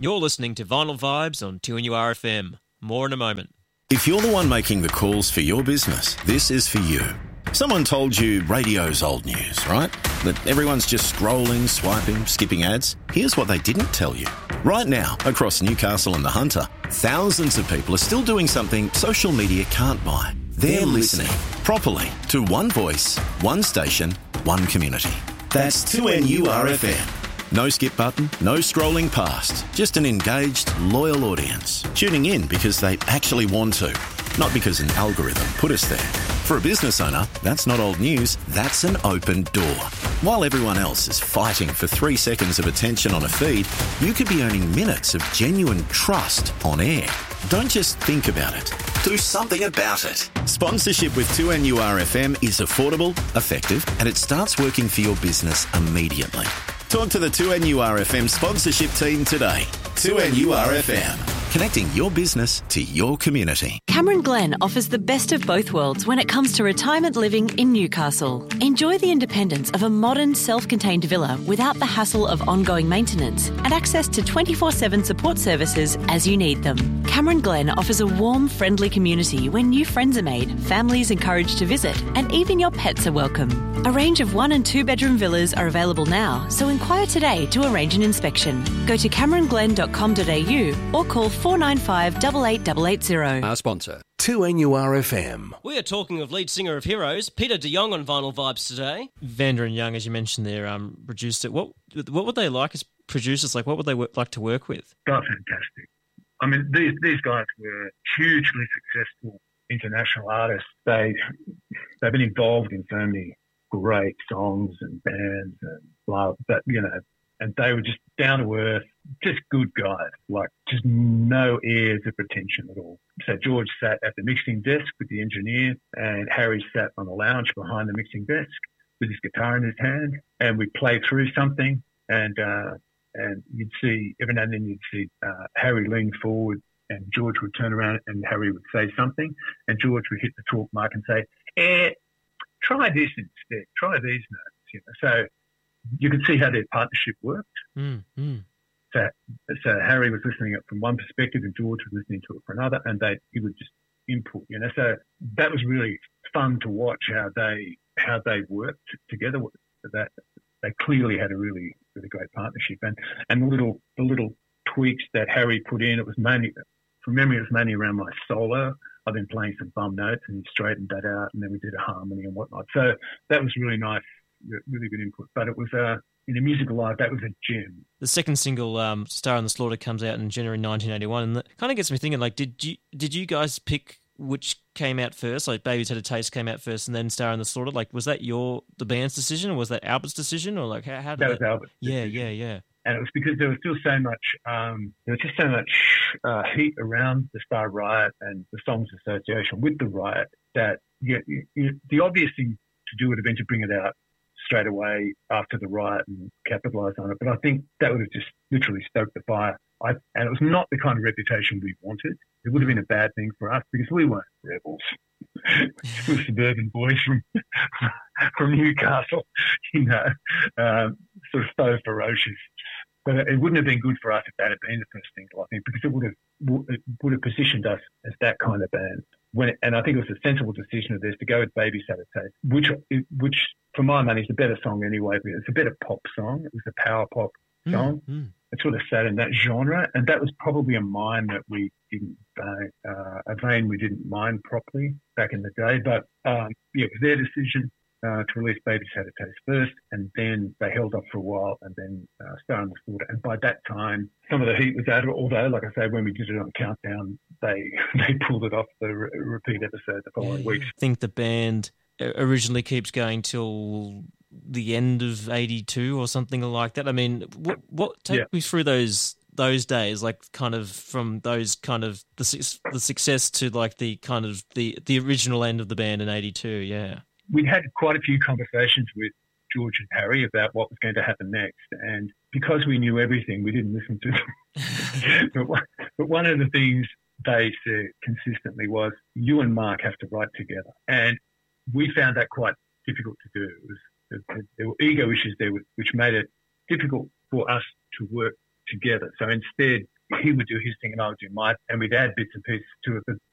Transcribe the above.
You're listening to Vinyl Vibes on 2NURFM. More in a moment. If you're the one making the calls for your business, this is for you. Someone told you radio's old news, right? That everyone's just scrolling, swiping, skipping ads. Here's what they didn't tell you. Right now, across Newcastle and the Hunter, thousands of people are still doing something social media can't buy. They're listening properly to one voice, one station, one community. That's 2NURFM. No skip button, no scrolling past, just an engaged, loyal audience. Tuning in because they actually want to, not because an algorithm put us there. For a business owner, that's not old news, that's an open door. While everyone else is fighting for 3 seconds of attention on a feed, you could be earning minutes of genuine trust on air. Don't just think about it. Do something about it. Sponsorship with 2NURFM is affordable, effective, and it starts working for your business immediately. Talk to the 2NURFM sponsorship team today. 2NURFM, connecting your business to your community. Cameron Glen offers the best of both worlds when it comes to retirement living in Newcastle. Enjoy the independence of a modern, self-contained villa without the hassle of ongoing maintenance and access to 24/7 support services as you need them. Cameron Glen offers a warm, friendly community where new friends are made, families encouraged to visit, and even your pets are welcome. A range of 1 and 2 bedroom villas are available now, so inquire today to arrange an inspection. Go to cameronglen.com.au or call 495 88880. Our sponsor, 2NURFM. We are talking of lead singer of Heroes, Peter de Jong, on Vinyl Vibes today. Vander and Young, as you mentioned there, produced it. What would they like as producers? Like, what would they like to work with? Oh, fantastic. I mean, these guys were hugely successful international artists. They've been involved in so many great songs and bands and blah, but, you know, and they were just down to earth, just good guys, like just no airs of pretension at all. So George sat at the mixing desk with the engineer, and Harry sat on the lounge behind the mixing desk with his guitar in his hand, and we'd play through something, and you'd see, every now and then you'd see Harry lean forward, and George would turn around and Harry would say something, and George would hit the talk mark and say, try this instead, try these notes, you know. So you could see how their partnership worked. So Harry was listening it from one perspective and George was listening to it from another, and he would just input, you know. So that was really fun to watch how they worked together. That they clearly had a really, really great partnership, and the little tweaks that Harry put in, it was mainly, from memory, it was mainly around my solo. I've been playing some bum notes and he straightened that out, and then we did a harmony and whatnot. So that was really nice, really good input. But it was in a musical life, that was a gem. The second single, "Star on the Slaughter," comes out in January 1981, and that kind of gets me thinking. Like, did you guys pick which came out first? Like, "Baby's Had a Taste" came out first, and then "Star on the Slaughter." Like, was that the band's decision, or was that Albert's decision, or like how did that? Was Albert's decision. Yeah. And it was because there was still so much, heat around the Star Riot and the songs association with the riot that the obvious thing to do would have been to bring it out straight away after the riot and capitalise on it. But I think that would have just literally stoked the fire. And it was not the kind of reputation we wanted. It would have been a bad thing for us because we weren't rebels. We were suburban boys from Newcastle, you know, sort of so ferocious. But it wouldn't have been good for us if that had been the first single, I think, because it would have positioned us as that kind of band. And I think it was a sensible decision of theirs to go with "Baby's Had a Taste," which for my money is a better song anyway. It's a better pop song. It was a power pop song. It sort of sat in that genre, and that was probably a mine that we didn't, a vein we didn't mine properly back in the day. But it was their decision to release "Baby's Had a Taste" first, and then they held off for a while, and then "Star on the Slaughter." And by that time, some of the heat was out of it, although, like I say, when we did it on Countdown, they pulled it off the repeat episode the following weeks. I think the band originally keeps going till the end of 82 or something like that. I mean, take me through those days, like kind of from those kind of the success to like the kind of the original end of the band in 82, yeah. We'd had quite a few conversations with George and Harry about what was going to happen next, and because we knew everything, we didn't listen to them. But one of the things they said consistently was, "You and Mark have to write together," and we found that quite difficult to do. There were ego issues there, which made it difficult for us to work together. So instead, he would do his thing and I would do mine, and we'd add bits and pieces to it. But